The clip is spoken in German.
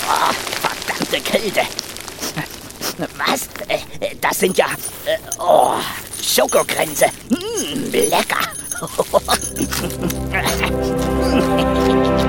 Oh, verdammte Kälte. Was? Das sind ja... Schokogrenze. Lecker.